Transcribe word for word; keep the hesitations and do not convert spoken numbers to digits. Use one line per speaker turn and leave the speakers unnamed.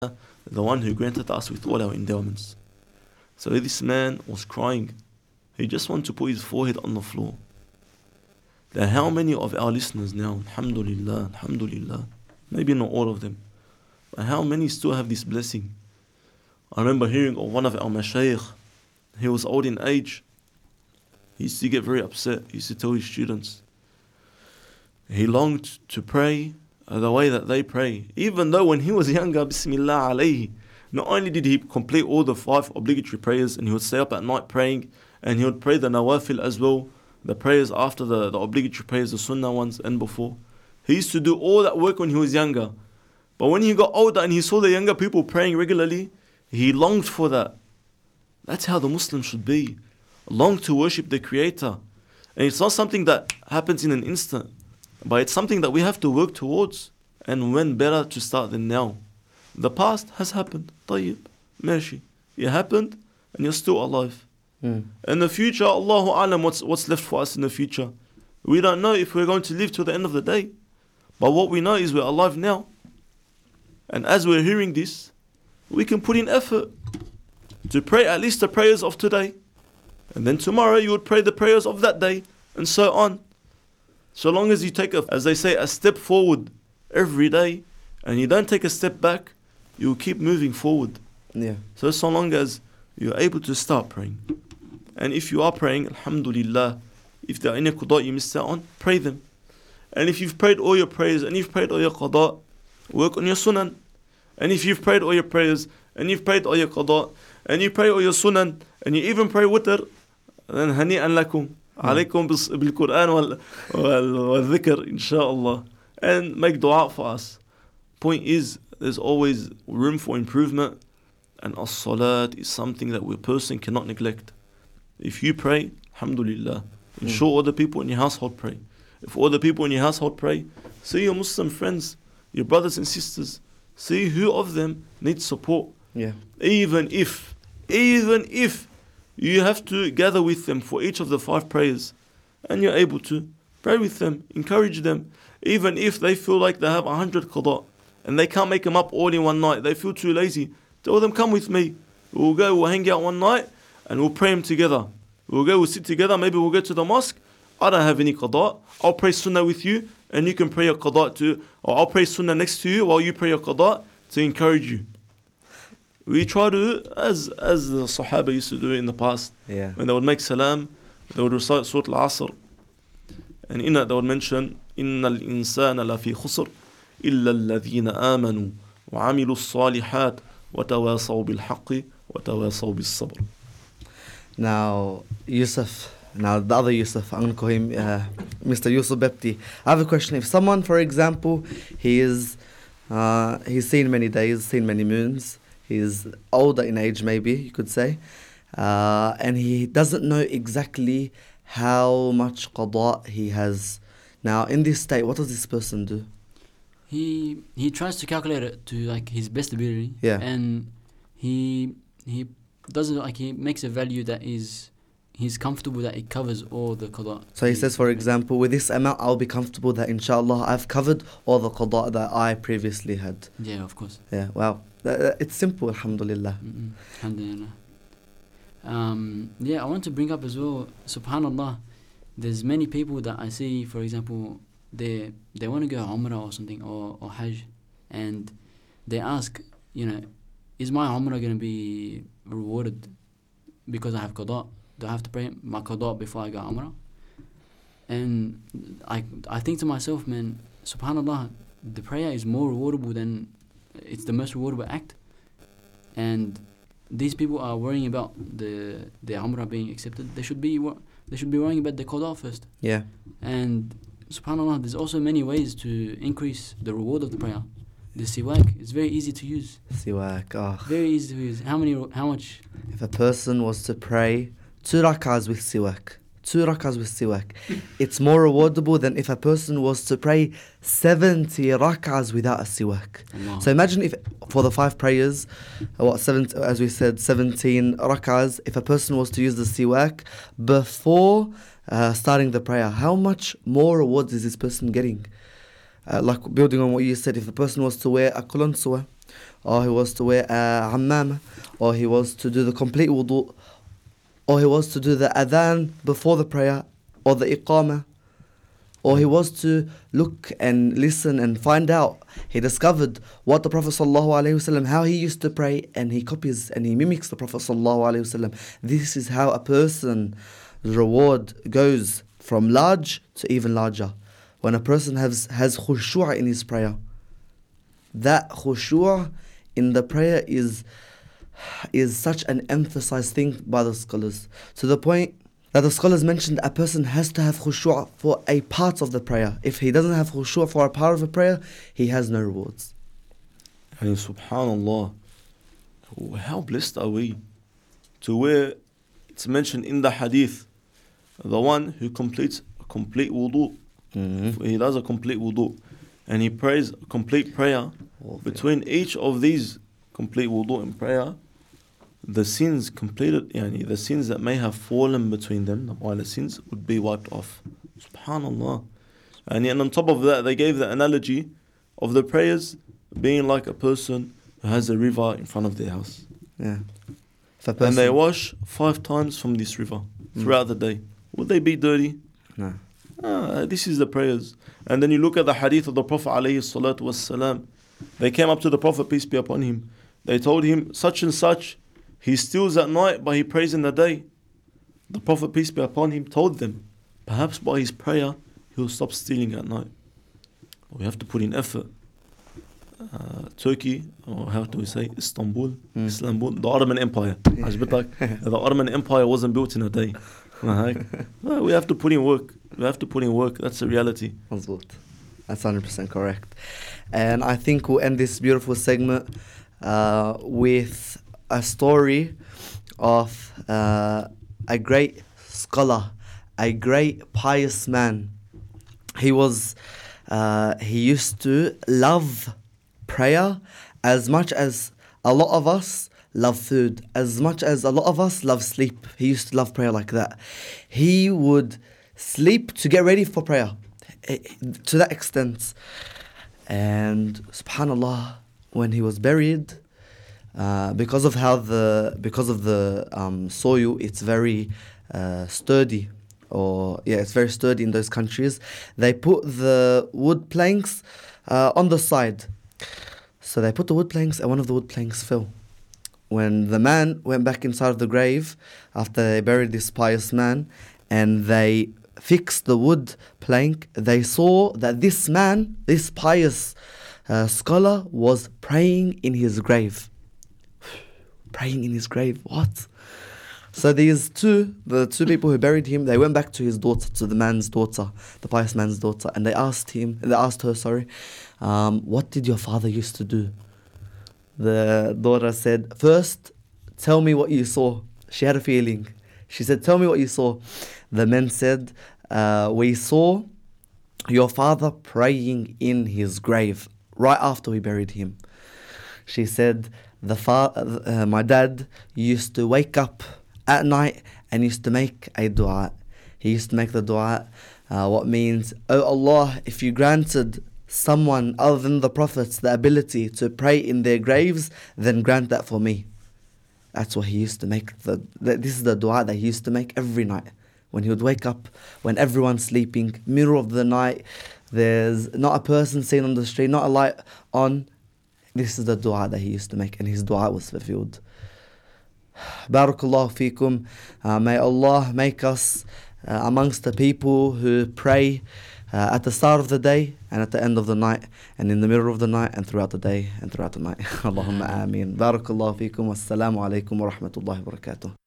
the one who granted us with all our endowments. So this man was crying. He just wanted to put his forehead on the floor. There are how many of our listeners now, alhamdulillah, alhamdulillah, maybe not all of them, but how many still have this blessing? I remember hearing of one of our mashayikh. He was old in age. He used to get very upset. He used to tell his students, he longed to pray the way that they pray. Even though when he was younger, Bismillah alayhi, not only did he complete all the five obligatory prayers, and he would stay up at night praying, and he would pray the nawafil as well, the prayers after the, the obligatory prayers, the sunnah ones and before. He used to do all that work when he was younger. But when he got older and he saw the younger people praying regularly, he longed for that. That's how the Muslim should be. Long to worship the Creator. And it's not something that happens in an instant, but it's something that we have to work towards. And when better to start than now? The past has happened. Tayyib, Mershi. It happened and you're still alive.
Mm.
In the future, Allahu Alam, what's, what's left for us in the future? We don't know if we're going to live till the end of the day. But what we know is we're alive now. And as we're hearing this, we can put in effort to pray at least the prayers of today. And then tomorrow you would pray the prayers of that day, and so on. So long as you take, a, as they say, a step forward every day, and you don't take a step back, you will keep moving forward.
Yeah.
So so long as you're able to start praying. And if you are praying, alhamdulillah, if there are any qada you missed out on, pray them. And if you've prayed all your prayers, and you've prayed all your qada, work on your sunan. And if you've prayed all your prayers, and you've prayed all your qada, and you pray all your sunan, and you even pray witr, then hani'an lakum. Alaykum bil Quran wal dhikr, inshallah. And make dua for us. Point is, there's always room for improvement. And as-salat is something that a person cannot neglect. If you pray, alhamdulillah, ensure other people in your household pray. If other people in your household pray, see your Muslim friends, your brothers and sisters, see who of them needs support.
Yeah.
Even if, even if you have to gather with them for each of the five prayers, and you're able to, pray with them, encourage them. Even if they feel like they have a hundred qada, and they can't make them up all in one night, they feel too lazy, tell them, come with me. We'll go, we'll hang out one night, and we'll pray them together. We'll go, we'll sit together, maybe we'll go to the mosque. I don't have any qada, I'll pray sunnah with you, and you can pray your qada too, or I'll pray sunnah next to you while you pray your qada to encourage you. We try to, as as the Sahaba used to do in the past,
Yeah.
when they would make salam, they would recite Surah Al-Asr. And in that they would mention, إِنَّ الْإِنسَانَ لَفِي خُسْرٍ إِلَّا الَّذِينَ آمَنُوا وَعَمِلُوا الصَّالِحَاتِ وَتَوَاصَوْا بِالْحَقِّ وَتَوَاصَوْا بِالصَّبْرِ.
Now, Yusuf, now the other Yusuf, I'm going to call him uh, Mister Yusuf Bepti. I have a question. If someone, for example, he is, uh, he's seen many days, seen many moons, he's older in age maybe, you could say, uh, and he doesn't know exactly how much qada he has. Now, in this state, what does this person do?
He he tries to calculate it to like his best ability.
Yeah.
And he he doesn't like he makes a value that is he's comfortable that it covers all the qada.
So he says, for example, with this amount, I'll be comfortable that inshallah I've covered all the qada that I previously had.
Yeah, of course.
Yeah, wow. That- that- It's simple, alhamdulillah.
Mm-mm. Alhamdulillah. Um, yeah, I want to bring up as well, subhanallah, there's many people that I see, for example, they they want to go Umrah or something, or, or Hajj, and they ask, you know, is my Umrah going to be rewarded because I have qada? Do I have to pray my qada before I go Umrah? And I, I think to myself, man, subhanallah, the prayer is more rewardable than, it's the most rewardable act. And these people are worrying about the the Umrah being accepted. They should be wor- they should be worrying about the qada first.
Yeah.
And subhanallah, there's also many ways to increase the reward of the prayer. The siwak is very easy to use.
Siwak. Oh.
Very easy to use. How many? How much?
If a person was to pray two rak'ahs with siwak, two rak'ahs with siwak, it's more rewardable than if a person was to pray seventy rak'ahs without a siwak.
Allah.
So imagine if for the five prayers, uh, what seven, as we said, seventeen rak'ahs, if a person was to use the siwak before uh, starting the prayer, how much more reward is this person getting? Uh, like building on what you said, if a person was to wear a qalansuwa, or he was to wear a ammama, or he was to do the complete wudu, or he was to do the adhan before the prayer, or the iqamah, or he was to look and listen and find out. He discovered what the Prophet ﷺ, how he used to pray, and he copies and he mimics the Prophet ﷺ. This is how a person's reward goes from large to even larger. When a person has, has khushu' in his prayer, that khushu' in the prayer is, is such an emphasized thing by the scholars, to the point that the scholars mentioned a person has to have khushu' for a part of the prayer. If he doesn't have khushu' for a part of a prayer, he has no rewards.
And subhanallah, how blessed are we to where it's mentioned in the hadith, the one who completes a complete wudu,
Mm-hmm.
he does a complete wudu, and he prays a complete prayer. Between each of these complete wudu and prayer, the sins completed, yani the sins that may have fallen between them, the minor sins, would be wiped off. Subhanallah. And, and on top of that, they gave the analogy of the prayers being like a person who has a river in front of their house.
Yeah. If a
And
person,
they wash five times from this river throughout the day. Would they be dirty?
no.
Ah, this is the prayers. And then you look at the hadith of the Prophet alayhi salatu wassalam. They came up to the Prophet, peace be upon him. They told him, such and such, he steals at night, but he prays in the day. The Prophet, peace be upon him, told them, perhaps by his prayer, he'll stop stealing at night. We have to put in effort. Uh, Turkey, or how do we say, Istanbul,
Mm.
Istanbul, the Ottoman Empire. عجبتك? The Ottoman Empire wasn't built in a day. Well, we have to put in work. We have to put in work. That's the reality.
Mazboot. That's one hundred percent correct. And I think we'll end this beautiful segment uh, with a story of uh, a great scholar, a great pious man. He was, uh, he used to love prayer as much as a lot of us love food, as much as a lot of us love sleep. He used to love prayer like that. He would sleep to get ready for prayer, eh, to that extent. And subhanallah, when he was buried, uh, because of how the because of the um, soil, it's very uh, sturdy, or yeah, it's very sturdy in those countries. They put the wood planks uh, on the side. So they put the wood planks, and one of the wood planks fell. When the man went back inside of the grave after they buried this pious man, and they fixed the wood plank, they saw that this man, this pious uh, scholar, was praying in his grave. Praying in his grave, what? So these two, the two people who buried him, they went back to his daughter, to the man's daughter, the pious man's daughter, and they asked him, they asked her, sorry, um, what did your father used to do? The daughter said, first, tell me what you saw. She had a feeling. She said, tell me what you saw. The men said, uh, we saw your father praying in his grave right after we buried him. She said, the fa- uh, my dad used to wake up at night and used to make a dua. He used to make the dua, uh, what means, oh Allah, if you granted someone other than the prophets the ability to pray in their graves, then grant that for me. That's what he used to make. The, the, this is the dua that he used to make every night. When he would wake up, when everyone's sleeping, middle of the night, there's not a person seen on the street, not a light on. This is the dua that he used to make, and his dua was fulfilled. Barakallahu feekum. Uh, may Allah make us uh, amongst the people who pray uh, at the start of the day and at the end of the night and in the middle of the night and throughout the day and throughout the night. Allahumma ameen. Barakallahu feekum. Wassalamu alaikum wa rahmatullahi wa barakatuh.